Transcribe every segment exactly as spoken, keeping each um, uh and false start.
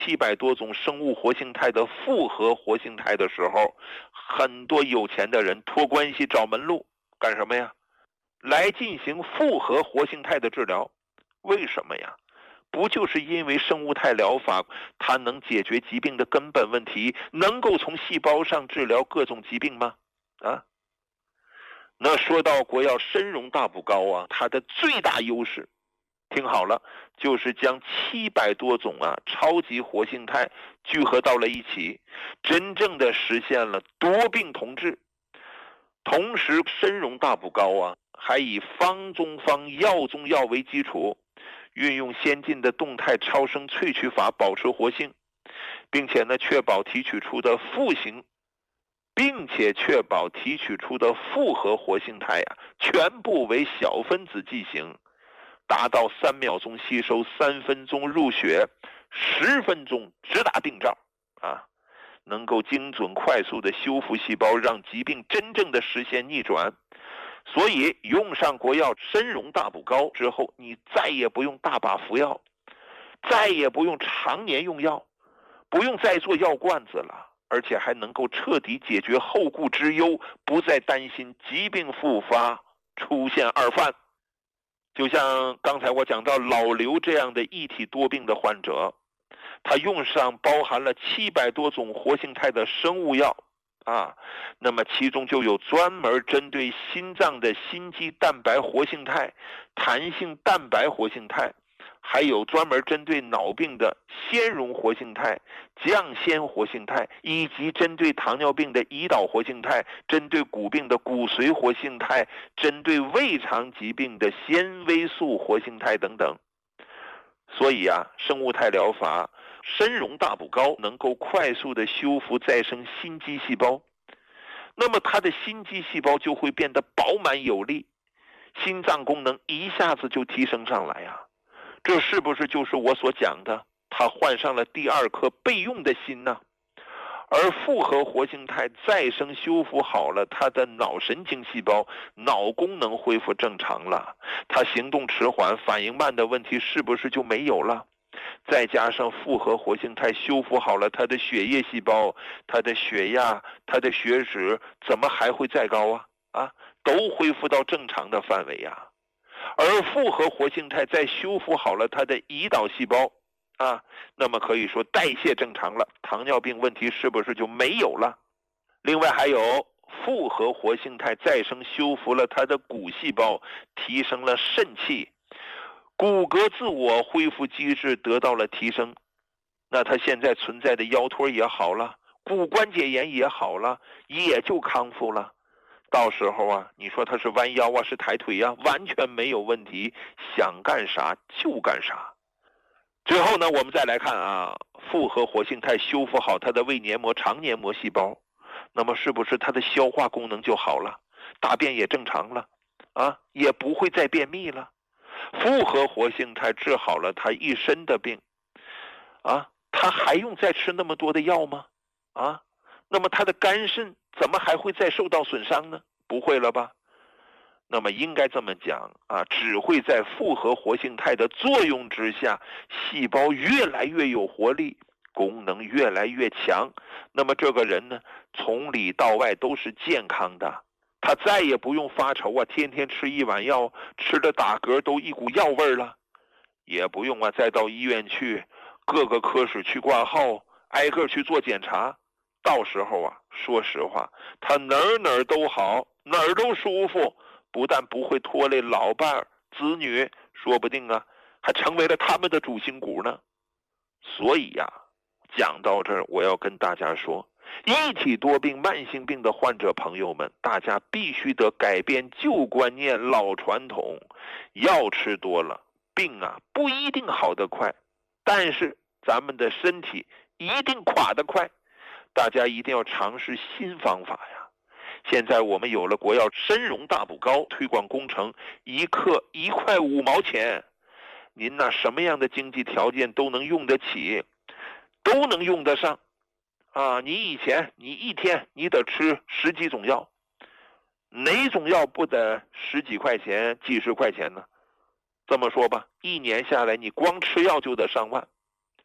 七百多种生物活性肽的复合活性肽的时候，很多有钱的人托关系找门路，干什么呀？来进行复合活性肽的治疗。为什么呀？不就是因为生物肽疗法它能解决疾病的根本问题，能够从细胞上治疗各种疾病吗？啊，那说到国药参荣大补膏啊，它的最大优势，听好了，就是将七百多种啊超级活性肽聚合到了一起，真正的实现了多病同治。同时参荣大补膏啊还以方中方药中药为基础，运用先进的动态超声萃取法保持活性，并且呢确保提取出的复型并且确保提取出的复合活性肽啊全部为小分子剂型，达到三秒钟吸收，三分钟入血，十分钟直达病灶啊，能够精准快速的修复细胞，让疾病真正的实现逆转。所以用上国药参荣大补膏之后，你再也不用大把服药，再也不用常年用药，不用再做药罐子了，而且还能够彻底解决后顾之忧，不再担心疾病复发出现二犯。就像刚才我讲到老刘这样的一体多病的患者，他用上包含了七百多种活性肽的生物药啊，那么其中就有专门针对心脏的心肌蛋白活性肽、弹性蛋白活性肽，还有专门针对脑病的纤溶活性肽、降纤活性肽，以及针对糖尿病的胰岛活性肽，针对骨病的骨髓活性肽，针对胃肠疾病的纤维素活性肽等等。所以啊，生物肽疗法参荣大补膏能够快速的修复再生心肌细胞，那么它的心肌细胞就会变得饱满有力，心脏功能一下子就提升上来啊。这是不是就是我所讲的，他换上了第二颗备用的心呢？而复合活性肽再生修复好了他的脑神经细胞，脑功能恢复正常了，他行动迟缓、反应慢的问题是不是就没有了？再加上复合活性肽修复好了他的血液细胞，他的血压、他的血脂怎么还会再高啊？啊，都恢复到正常的范围呀。而复合活性肽再修复好了他的胰岛细胞啊，那么可以说代谢正常了，糖尿病问题是不是就没有了？另外还有复合活性肽再生修复了他的骨细胞，提升了肾气，骨骼自我恢复机制得到了提升，那他现在存在的腰托也好了，骨关节炎也好了，也就康复了。到时候啊，你说他是弯腰啊，是抬腿啊，完全没有问题，想干啥就干啥。最后呢，我们再来看啊，复合活性肽修复好他的胃黏膜、肠黏膜细胞，那么是不是他的消化功能就好了，大便也正常了啊，也不会再便秘了？复合活性肽治好了他一身的病啊，他还用再吃那么多的药吗？啊，那么他的肝肾怎么还会再受到损伤呢？不会了吧？那么应该这么讲啊，只会在复合活性肽的作用之下，细胞越来越有活力，功能越来越强，那么这个人呢，从里到外都是健康的，他再也不用发愁啊，天天吃一碗药，吃的打嗝都一股药味了，也不用啊再到医院去各个科室去挂号，挨个去做检查。到时候啊，说实话，他哪儿哪儿都好，哪儿都舒服，不但不会拖累老伴子女，说不定啊还成为了他们的主心骨呢。所以呀、啊，讲到这儿，我要跟大家说，一体多病慢性病的患者朋友们，大家必须得改变旧观念、老传统。药吃多了，病啊不一定好得快，但是咱们的身体一定垮得快。大家一定要尝试新方法呀！现在我们有了国药参荣大补膏推广工程，一克一块五毛钱，您那什么样的经济条件都能用得起，都能用得上啊！你以前你一天你得吃十几种药，哪种药不得十几块钱、几十块钱呢？这么说吧，一年下来你光吃药就得上万，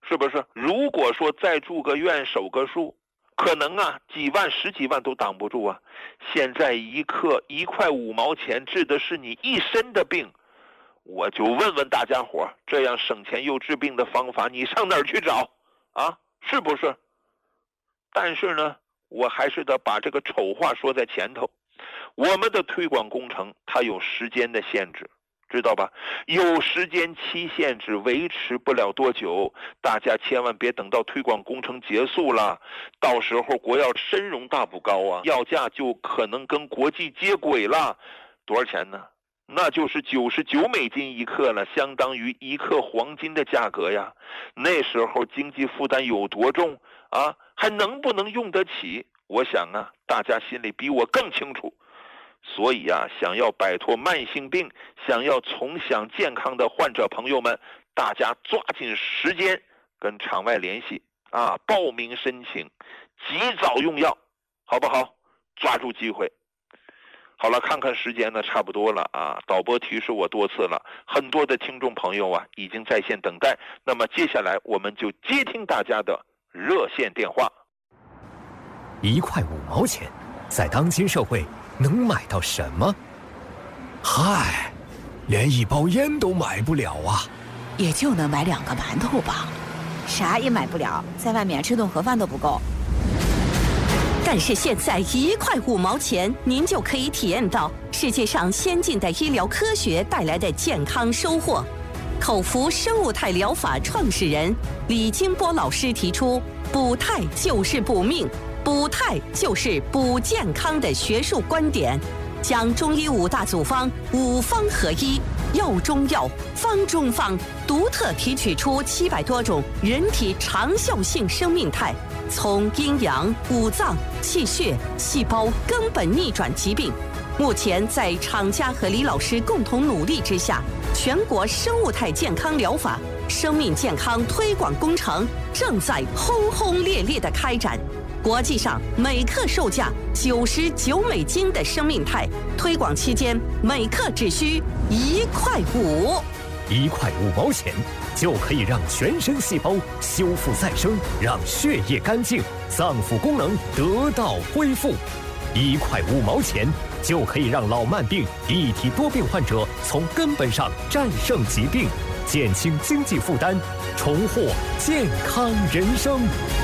是不是？如果说再住个院守个树，可能啊几万十几万都挡不住啊。现在一克一块五毛钱治的是你一身的病，我就问问大家伙，这样省钱又治病的方法你上哪儿去找啊？是不是？但是呢，我还是得把这个丑话说在前头，我们的推广工程它有时间的限制，知道吧？有时间期限制，维持不了多久，大家千万别等到推广工程结束了，到时候国药参荣大不高啊，药价就可能跟国际接轨了。多少钱呢？那就是九十九美金一克了，相当于一克黄金的价格呀。那时候经济负担有多重啊？还能不能用得起？我想啊，大家心里比我更清楚。所以啊，想要摆脱慢性病，想要重享健康的患者朋友们，大家抓紧时间跟场外联系啊，报名申请，及早用药，好不好？抓住机会。好了，看看时间呢，差不多了啊。导播提示我多次了，很多的听众朋友啊已经在线等待。那么接下来我们就接听大家的热线电话。 一块五毛钱，在当今社会能买到什么？ 嗨，连一包烟都买不了啊！ 也就能买两个馒头吧， 啥也买不了，在外面吃顿盒饭都不够。 但是现在一块五毛钱，您就可以体验到世界上先进的医疗科学带来的健康收获。口服生物态疗法创始人李金波老师提出，补态就是补命，补态就是补健康的学术观点，将中医五大组方五方合一，药中药，方中方，独特提取出七百多种人体长效性生命态，从阴阳、五脏、气血、细胞根本逆转疾病。目前在厂家和李老师共同努力之下，全国生物态健康疗法生命健康推广工程正在轰轰烈烈地开展。国际上每克售价九十九美金的生命态，推广期间每克只需一块五， 一块五毛钱就可以让全身细胞修复再生，让血液干净，脏腑功能得到恢复。一块五毛钱就可以让老慢病、一体多病患者从根本上战胜疾病，减轻经济负担，重获健康人生。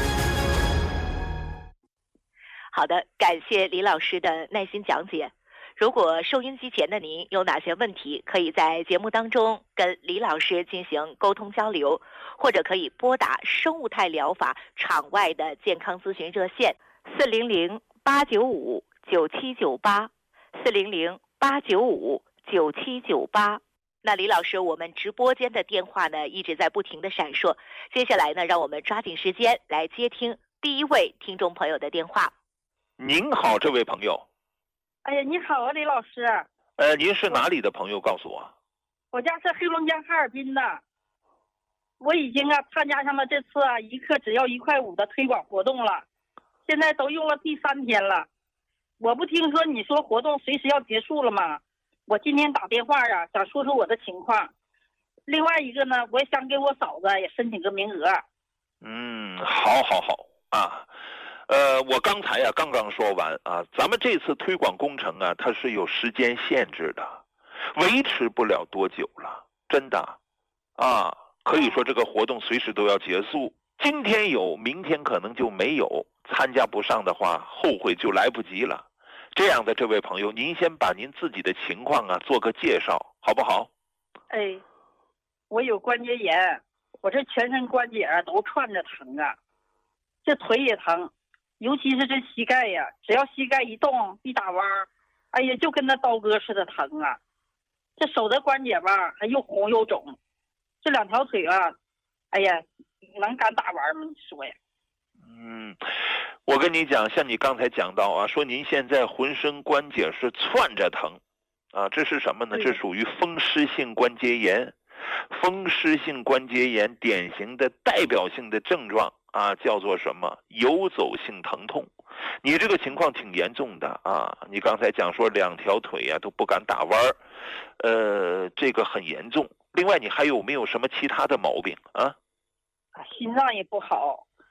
好的，感谢李老师的耐心讲解。如果收音机前的您有哪些问题，可以在节目当中跟李老师进行沟通交流，或者可以拨打生物态疗法场外的健康咨询热线四零零八九五九七九八四零零八九五九七九八。那李老师，我们直播间的电话呢一直在不停的闪烁，接下来呢，让我们抓紧时间来接听第一位听众朋友的电话。 您好，这位朋友。 哎呀，你好啊，李老师。 呃，您是哪里的朋友？告诉我。 我家是黑龙江哈尔滨的。我已经啊参加上了这次啊一克只要一块五的推广活动了，现在都用了第三天了。我不听说你说活动随时要结束了吗？我今天打电话啊，想说说我的情况。另外一个呢，我也想给我嫂子也申请个名额。 嗯，好好好啊。呃，我刚才呀、啊、刚刚说完啊，咱们这次推广工程啊，它是有时间限制的，维持不了多久了，真的啊，可以说这个活动随时都要结束。今天有，明天可能就没有，参加不上的话，后悔就来不及了。这样的这位朋友，您先把您自己的情况啊做个介绍，好不好？ 哎，我有关节炎，我这全身关节啊都串着疼啊，这腿也疼。尤其是这膝盖呀，只要膝盖一动一打弯儿，哎呀，就跟那刀割似的疼啊！这手的关节吧，还又红又肿，这两条腿啊，哎呀，能敢打弯吗？你说呀？ 嗯，我跟你讲，像你刚才讲到啊，说您现在浑身关节是窜着疼，啊，这是什么呢？这属于风湿性关节炎。风湿性关节炎典型的代表性的症状啊，叫做什么？游走性疼痛。你这个情况挺严重的啊！你刚才讲说两条腿呀、啊、都不敢打弯儿，呃，这个很严重。另外，你还有没有什么其他的毛病啊？ 心脏也不好，